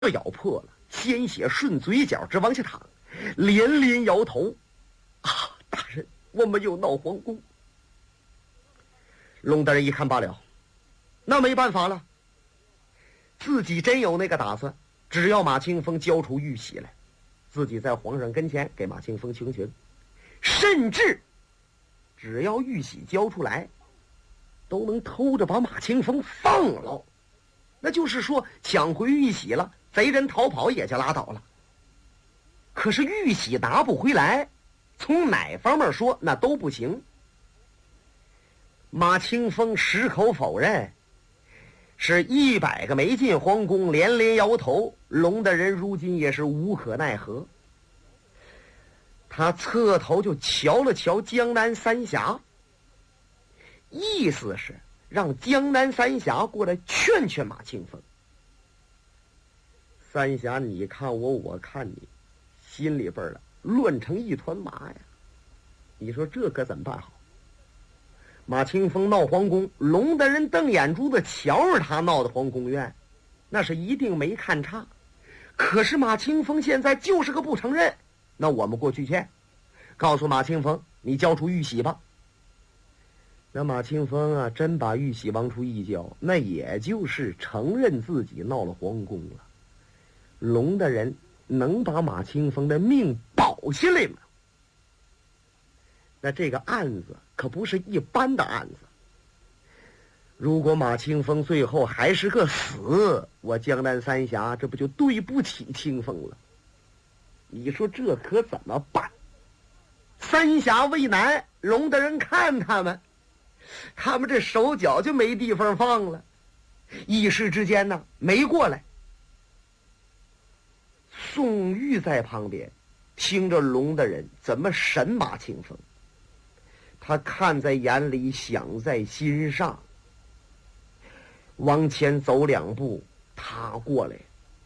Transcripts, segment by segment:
咬破了，鲜血顺嘴角直往下淌，连连摇头：“啊，大人，我没有闹皇宫。”龙大人一看罢了，那没办法了，自己真有那个打算，只要马清风交出玉玺来，自己在皇上跟前给马清风求情，甚至只要玉玺交出来，都能偷着把马清风放了。那就是说，抢回玉玺了，贼人逃跑也就拉倒了。可是玉玺拿不回来，从哪方面说那都不行。马清风矢口否认，是100个没进皇宫，连连摇头。龙的人如今也是无可奈何。他侧头就瞧了瞧江南三峡，意思是让江南三峡过来劝劝马清风。三峡你看我，我看你，心里边乱成一团麻呀。你说这可怎么办好？马清风闹皇宫，龙的人瞪眼珠子瞧着他闹的皇宫院，那是一定没看差。可是马清风现在就是个不承认，那我们过去劝，告诉马清风，你交出玉玺吧。那马清风啊，真把玉玺往出一交，那也就是承认自己闹了皇宫了。龙的人能把马清风的命保下来吗？那这个案子可不是一般的案子。如果马清风最后还是个死，我江南三峡这不就对不起清风了？你说这可怎么办？三峡为难，龙的人看他们这手脚就没地方放了，一时之间呢没过来。宋玉在旁边听着龙的人怎么审马清风，他看在眼里，想在心上，往前走2步，他过来：“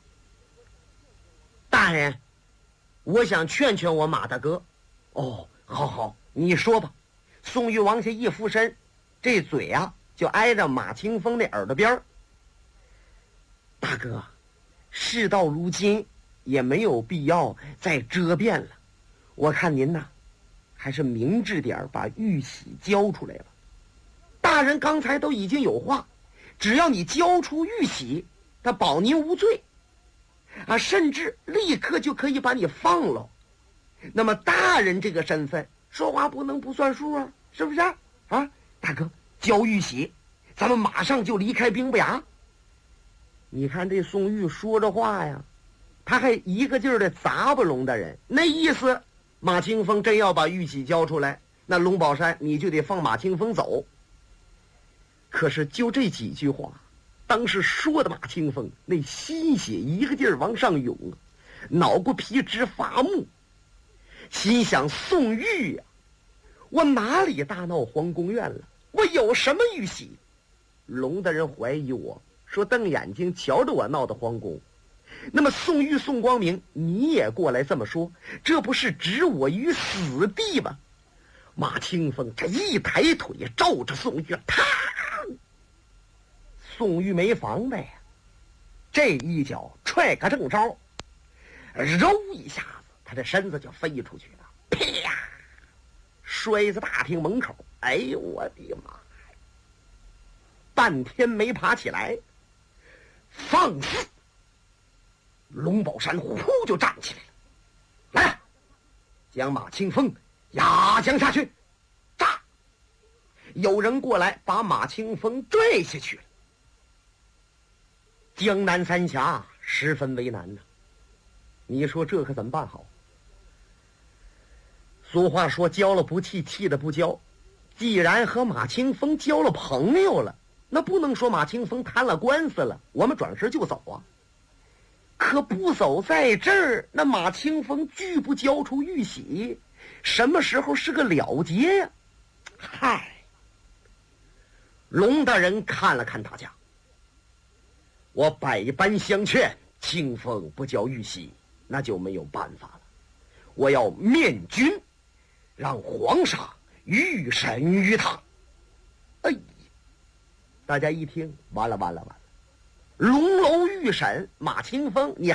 大人，我想劝劝我马大哥。”“哦，好好，你说吧。”宋玉往下一俯身，这嘴啊就挨着马清风那耳朵边儿。“大哥，事到如今也没有必要再遮辩了，我看您呐还是明智点，把玉玺交出来吧。大人刚才都已经有话，只要你交出玉玺，他保您无罪啊，甚至立刻就可以把你放了。那么大人这个身份，说话不能不算数啊，是不是啊？大哥，交玉玺，咱们马上就离开兵部衙。”你看这宋玉说着话呀，他还一个劲儿的砸吧龙大人，那意思马清风真要把玉玺交出来，那龙宝山你就得放马清风走。可是就这几句话，当时说的马清风那心血一个劲儿往上涌，脑瓜皮直发木，心想：宋玉呀，我哪里大闹皇宫院了？我有什么玉玺？龙大人怀疑我说，瞪眼睛瞧着我闹的皇宫。那么宋玉、宋光明，你也过来这么说，这不是置我于死地吗？马清风这一抬腿照着宋玉，嘡！宋玉没防备呀，这一脚踹个正着，揉一下子，他这身子就飞出去了，啪！摔在大厅门口。哎呦我的妈！半天没爬起来，放肆！龙宝山呼就站起来了，来，将马清风压将下去，炸！有人过来把马清风拽下去了。江南三峡十分为难呐，你说这可怎么办好？俗话说，交了不气，气的不交。既然和马清风交了朋友了，那不能说马清风摊了官司了，我们转身就走啊。可不走在这儿，那马清风拒不交出玉玺，什么时候是个了结呀？嗨，龙大人看了看大家，我百般相劝，清风不交玉玺，那就没有办法了。我要面君，让皇上御审于他。哎，大家一听，完了完了完了， 龙楼御审马清风，你